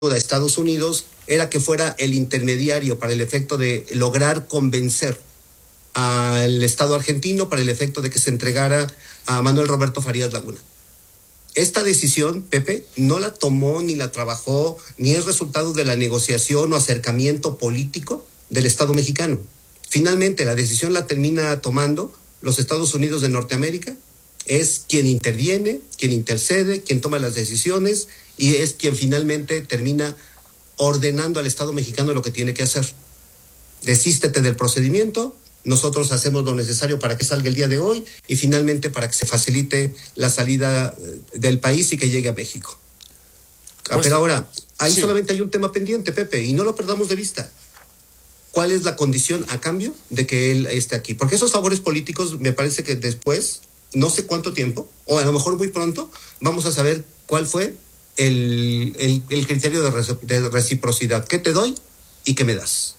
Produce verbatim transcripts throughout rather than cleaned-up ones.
de Estados Unidos era que fuera el intermediario para el efecto de lograr convencer al Estado argentino para el efecto de que se entregara a Manuel Roberto Farías Laguna. Esta decisión, Pepe, no la tomó ni la trabajó, ni es resultado de la negociación o acercamiento político del Estado mexicano. Finalmente, la decisión la termina tomando los Estados Unidos de Norteamérica, es quien interviene, quien intercede, quien toma las decisiones y es quien finalmente termina ordenando al Estado mexicano lo que tiene que hacer. Desístete del procedimiento, nosotros hacemos lo necesario para que salga el día de hoy y finalmente para que se facilite la salida del país y que llegue a México. Pues, Pero ahora, ahí sí. solamente hay un tema pendiente, Pepe, y no lo perdamos de vista. ¿Cuál es la condición a cambio de que él esté aquí? Porque esos favores políticos me parece que después, no sé cuánto tiempo, o a lo mejor muy pronto, vamos a saber cuál fue el, el, el criterio de, reci- de reciprocidad. ¿Qué te doy y qué me das?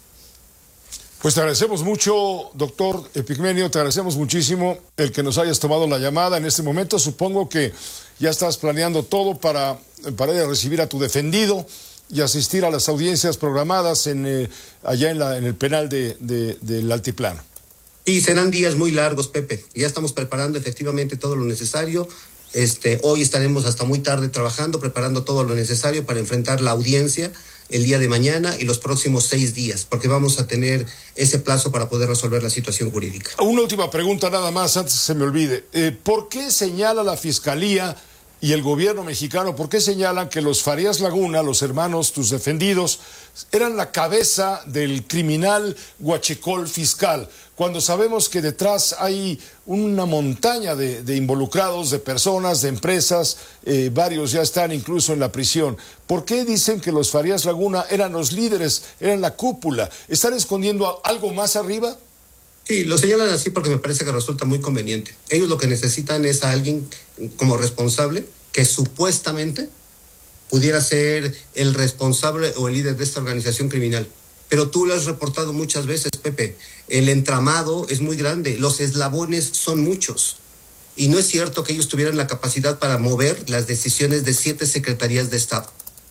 Pues te agradecemos mucho, doctor Epigmenio, te agradecemos muchísimo el que nos hayas tomado la llamada en este momento. Supongo que ya estás planeando todo para, para ir a recibir a tu defendido y asistir a las audiencias programadas en, eh, allá en, la, en el penal de, de, del Altiplano. Sí, serán días muy largos, Pepe. Ya estamos preparando efectivamente todo lo necesario. Este, hoy estaremos hasta muy tarde trabajando, preparando todo lo necesario para enfrentar la audiencia el día de mañana y los próximos seis días, porque vamos a tener ese plazo para poder resolver la situación jurídica. Una última pregunta nada más, antes que se me olvide. Eh, ¿Por qué señala la Fiscalía y el gobierno mexicano, por qué señalan que los Farías Laguna, los hermanos, tus defendidos, eran la cabeza del criminal huachicol fiscal, cuando sabemos que detrás hay una montaña de, de involucrados, de personas, de empresas, eh, varios ya están incluso en la prisión? ¿Por qué dicen que los Farías Laguna eran los líderes, eran la cúpula? ¿Están escondiendo algo más arriba? Sí, lo señalan así porque me parece que resulta muy conveniente. Ellos lo que necesitan es a alguien como responsable que supuestamente pudiera ser el responsable o el líder de esta organización criminal. Pero tú lo has reportado muchas veces, Pepe. El entramado es muy grande, los eslabones son muchos. Y no es cierto que ellos tuvieran la capacidad para mover las decisiones de siete secretarías de Estado.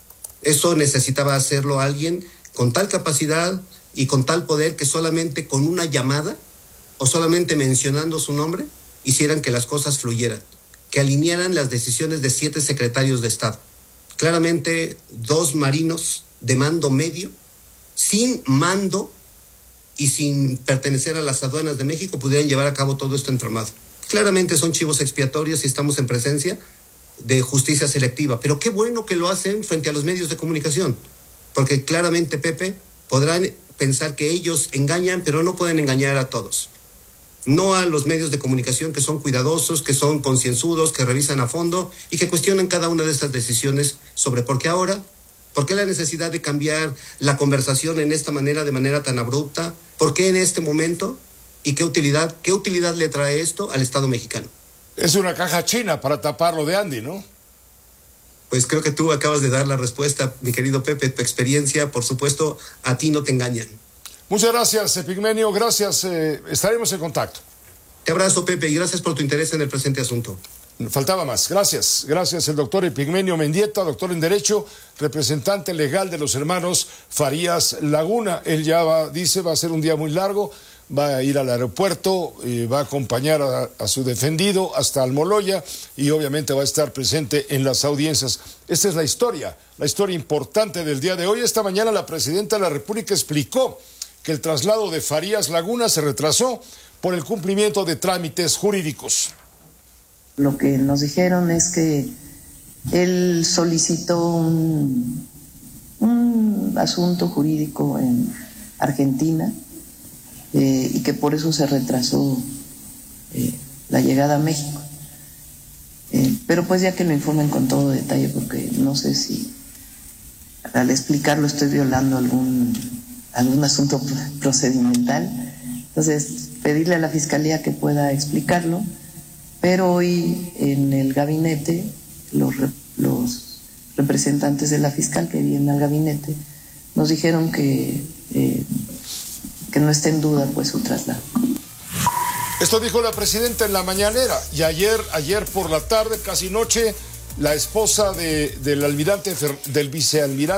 Eso necesitaba hacerlo alguien con tal capacidad y con tal poder que solamente con una llamada o solamente mencionando su nombre hicieran que las cosas fluyeran, que alinearan las decisiones de siete secretarios de Estado. Claramente dos marinos de mando medio, sin mando y sin pertenecer a las aduanas de México, pudieran llevar a cabo todo esto entramado. Claramente son chivos expiatorios y estamos en presencia de justicia selectiva, pero qué bueno que lo hacen frente a los medios de comunicación, porque claramente, Pepe, podrán pensar que ellos engañan, pero no pueden engañar a todos. No a los medios de comunicación que son cuidadosos, que son concienzudos, que revisan a fondo y que cuestionan cada una de estas decisiones sobre por qué ahora, por qué la necesidad de cambiar la conversación en esta manera, de manera tan abrupta, por qué en este momento y qué utilidad, qué utilidad le trae esto al Estado mexicano. Es una caja china para taparlo de Andy, ¿no? Pues creo que tú acabas de dar la respuesta, mi querido Pepe. Tu experiencia, por supuesto, a ti no te engañan. Muchas gracias, Epigmenio. Gracias. Eh, estaremos en contacto. Te abrazo, Pepe, y gracias por tu interés en el presente asunto. Faltaba más. Gracias. Gracias, el doctor Epigmenio Mendieta, doctor en Derecho, representante legal de los hermanos Farías Laguna. Él ya va, dice, va a ser un día muy largo. Va a ir al aeropuerto, eh, va a acompañar a, a su defendido hasta Almoloya y obviamente va a estar presente en las audiencias. Esta es la historia, la historia importante del día de hoy. Esta mañana la presidenta de la República explicó que el traslado de Farías Laguna se retrasó por el cumplimiento de trámites jurídicos. Lo que nos dijeron es que él solicitó un, un asunto jurídico en Argentina, Eh, y que por eso se retrasó eh, la llegada a México. Eh, pero pues ya que lo informen con todo detalle, porque no sé si al explicarlo estoy violando algún, algún asunto procedimental. Entonces, pedirle a la Fiscalía que pueda explicarlo, pero hoy en el gabinete, los, los representantes de la fiscal que vienen al gabinete nos dijeron que... Eh, que no esté en duda pues su traslado. Esto dijo la presidenta en la mañanera y ayer, ayer por la tarde, casi noche, la esposa de, del almirante, del vicealmirante